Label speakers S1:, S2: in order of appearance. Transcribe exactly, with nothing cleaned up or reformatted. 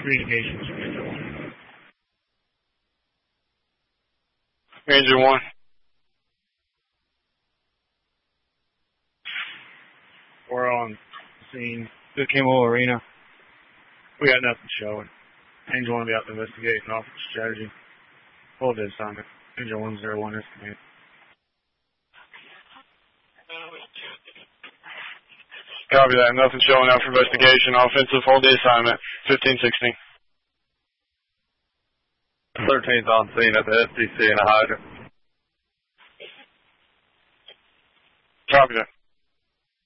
S1: Communications, Ranger one.
S2: Ranger one.
S1: We're on scene.
S3: Good Kimball Arena.
S1: We got nothing showing. Angel one will be out to investigate and offer strategy. Hold the assignment. Angel one zero one is command.
S2: Copy that. Nothing showing out for investigation. Offensive, hold the assignment. fifteen sixteen.
S4: thirteenth on scene at the S D C and a hydrant.
S2: Copy that.